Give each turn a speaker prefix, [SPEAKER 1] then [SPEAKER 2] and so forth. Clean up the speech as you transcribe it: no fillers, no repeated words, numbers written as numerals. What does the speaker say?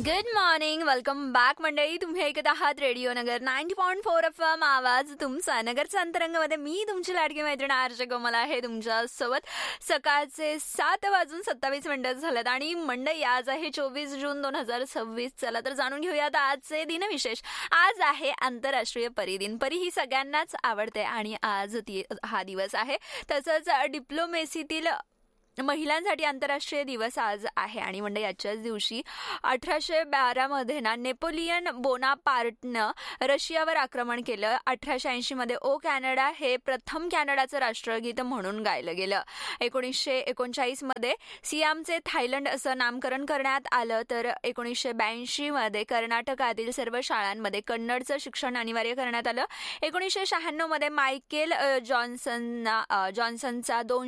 [SPEAKER 1] Good morning, welcome back मंडळी. तुम्ही ऐकत आहात रेडिओ नगर 90.4 FM. आवाज तुमचा नगरच्या अंतरंगामध्ये. मी तुमची लाडकी मैत्रीण आरजे कोमल आहे तुमच्यासोबत. सकाळचे 7:27 झालेत आणि मंडळी आज आहे 24 जून 2026. चला तर जाणून घेऊयात आजचे दिनविशेष. आज आहे आंतरराष्ट्रीय परिदिन. परी ही सगळ्यांनाच आवडते आणि आज हा दिवस आहे. तसंच डिप्लोमेसीतील महिलांसाठी आंतरराष्ट्रीय दिवस आज आहे. आणि म्हणजे याच्याच दिवशी 1812 मध्ये नेपोलियन बोनापार्टनं रशियावर आक्रमण केलं. 1880 मध्ये ओ कॅनडा हे प्रथम कॅनडाचं राष्ट्रगीत म्हणून गायलं गेलं. 1939 मध्ये सियामचे थायलंड असं नामकरण करण्यात आलं. तर 1982 मध्ये कर्नाटकातील सर्व शाळांमध्ये कन्नडचं शिक्षण अनिवार्य करण्यात आलं. 1996 मध्ये मायकेल जॉन्सनचा